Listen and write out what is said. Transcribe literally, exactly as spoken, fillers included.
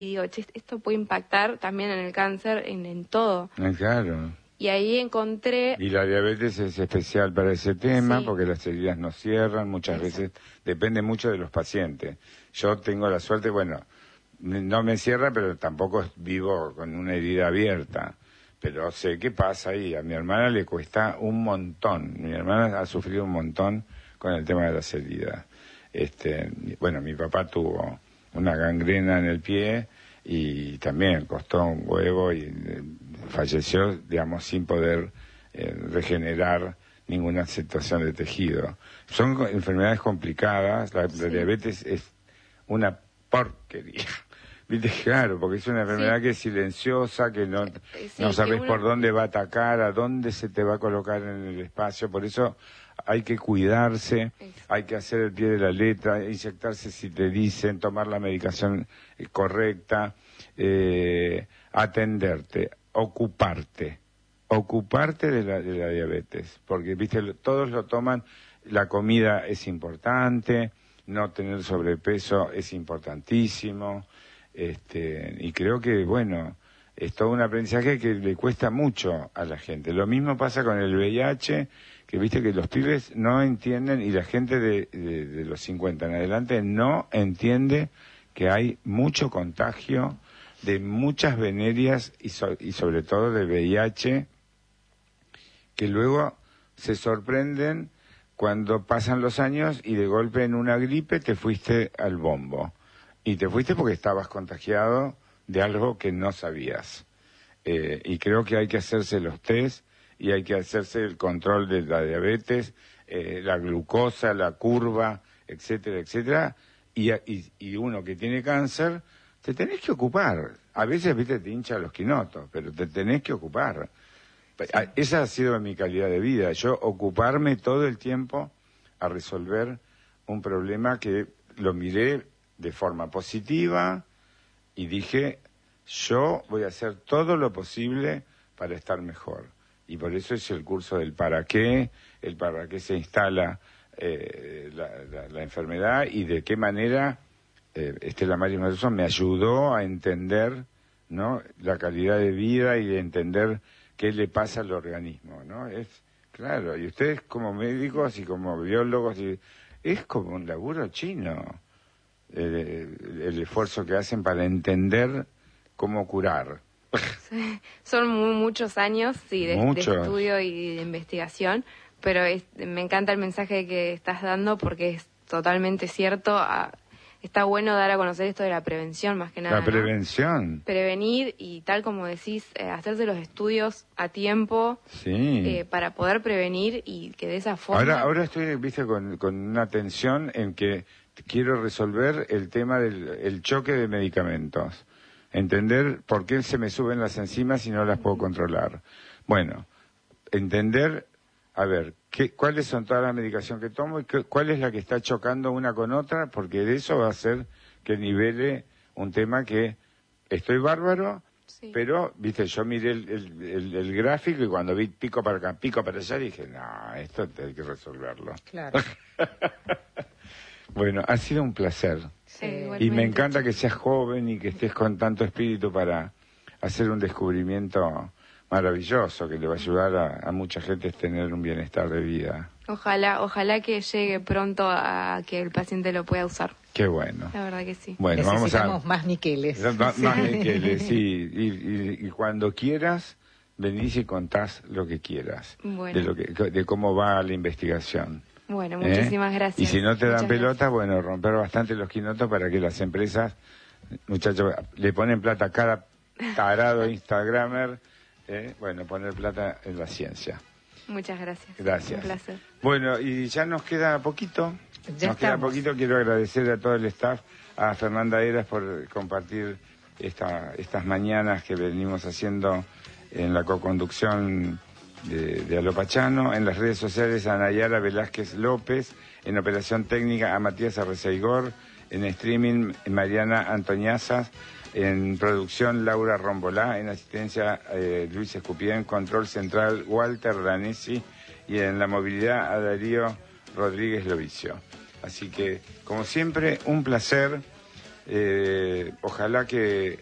y digo, che, esto puede impactar también en el cáncer, en, en todo. Claro. Y ahí encontré... Y la diabetes es especial para ese tema, sí, porque las heridas no cierran, muchas exacto. veces depende mucho de los pacientes. Yo tengo la suerte, bueno, no me cierra, pero tampoco vivo con una herida abierta. Pero sé qué pasa ahí. A mi hermana le cuesta un montón. Mi hermana ha sufrido un montón con el tema de las heridas. Este, bueno, mi papá tuvo una gangrena en el pie y también costó un huevo y eh, falleció, digamos, sin poder eh, regenerar ninguna situación de tejido. Son co- enfermedades complicadas. La, Sí. la diabetes es una porquería. ¿Viste? Claro, porque es una enfermedad Sí. que es silenciosa, que no, Eh, sí, no que sabes uno- por dónde va a atacar, a dónde se te va a colocar en el espacio. Por eso hay que cuidarse, Exacto. hay que hacer el pie de la letra, inyectarse si te dicen, tomar la medicación eh, correcta, eh, atenderte, ocuparte, ocuparte de la, de la diabetes, porque viste, lo- todos lo toman, la comida es importante, no tener sobrepeso es importantísimo, este, y creo que, bueno, es todo un aprendizaje que le cuesta mucho a la gente. Lo mismo pasa con el V I H, que viste que los pibes no entienden, y la gente de, de, de los cincuenta en adelante no entiende que hay mucho contagio de muchas venerias y, so- y sobre todo de V I H, que luego se sorprenden cuando pasan los años y de golpe en una gripe te fuiste al bombo. Y te fuiste porque estabas contagiado de algo que no sabías. Eh, y creo que hay que hacerse los test y hay que hacerse el control de la diabetes, eh, la glucosa, la curva, etcétera, etcétera. Y, y, y uno que tiene cáncer, te tenés que ocupar. A veces, viste, te hincha los quinotos, pero te tenés que ocupar. Sí. Esa ha sido mi calidad de vida. Yo ocuparme todo el tiempo a resolver un problema que lo miré de forma positiva y dije, yo voy a hacer todo lo posible para estar mejor. Y por eso es el curso del para qué, el para qué se instala eh, la, la, la enfermedad y de qué manera eh, Estela Maris Matúzar me ayudó a entender, ¿no?, la calidad de vida y de entender qué le pasa al organismo, ¿no? Es claro, y ustedes como médicos y como biólogos, y, es como un laburo chino eh, el esfuerzo que hacen para entender cómo curar. Sí, son muy, muchos años, sí, de, de Muchos. estudio y de investigación, pero es- me encanta el mensaje que estás dando porque es totalmente cierto. A, está bueno dar a conocer esto de la prevención, más que nada, La ¿no? prevención. Prevenir y, tal como decís, eh, hacerse los estudios a tiempo Sí. eh, para poder prevenir y que de esa forma... Ahora, ahora estoy, viste, con, con una tensión en que quiero resolver el tema del el choque de medicamentos. Entender por qué se me suben las enzimas y no las puedo controlar. Bueno, entender, a ver, qué, cuáles son todas las medicaciones que tomo y qué, cuál es la que está chocando una con otra, porque de eso va a hacer que nivele un tema que estoy bárbaro, Sí. pero, viste, yo miré el, el, el, el gráfico y cuando vi pico para acá, pico para allá, dije, no, esto hay que resolverlo. Claro. Bueno, ha sido un placer. Sí, Y me igualmente. encanta que seas joven y que estés con tanto espíritu para hacer un descubrimiento maravilloso que le va a ayudar a, a mucha gente a tener un bienestar de vida. Ojalá, ojalá que llegue pronto a que el paciente lo pueda usar. Qué bueno. La verdad que sí. Bueno, vamos Necesitamos a... más niqueles. Más, más niqueles, sí. Y, y, y cuando quieras, venís y contás lo que quieras. Bueno. De, lo que, de cómo va la investigación. Bueno, ¿Eh? muchísimas gracias. Y si no te dan Muchas pelota, gracias. bueno, romper bastante los quinotos para que las empresas, muchachos, le ponen plata a cada tarado instagramer, ¿eh? Bueno, poner plata en la ciencia. Muchas gracias. Gracias. Un placer. Bueno, y ya nos queda poquito. Ya nos queda estamos. poquito. Quiero agradecer a todo el staff, a Fernanda Eras por compartir esta, estas mañanas que venimos haciendo en la coconducción de, de Alopachano, en las redes sociales a Nayara Velázquez López, en operación técnica a Matías Arreceigor, en streaming Mariana Antoñazas, en producción Laura Rombolá, en asistencia eh, Luis Escupien, control central Walter Ranesi y en la movilidad a Darío Rodríguez Lovicio. Así que, como siempre, un placer. Eh, ojalá que